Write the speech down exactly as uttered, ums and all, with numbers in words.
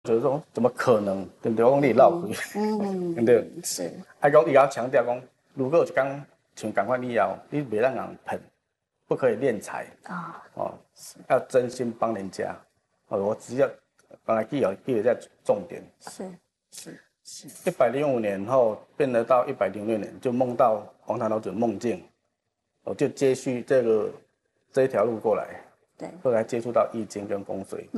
觉得说怎么可能，对不对？我讲你闹鬼，嗯，对不对？是。还讲伊要强调讲，如果有一天像赶快以后，你别让人骗，不可以敛财啊，哦，要真心帮人家。哦，我只要本来记有记得在重点。是是是。一百零五年后变得到一百零六年，就梦到黄檀老祖梦境，我就接续这个这一条路过来，对，后来接触到易经跟风水。